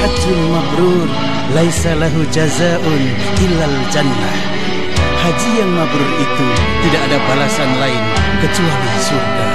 Hajjul mabrur laisa lahu jazaa'un illal jannah. Haji yang mabrur itu tidak ada balasan lain kecuali surga.